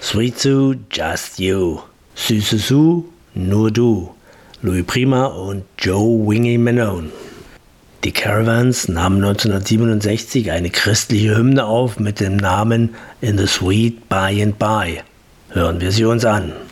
Sweet Sue, Just You, Süße Sue, Nur Du, Louis Prima und Joe Wingy Malone. Die Caravans nahmen 1967 eine christliche Hymne auf mit dem Namen In the Sweet By and By. Hören wir sie uns an.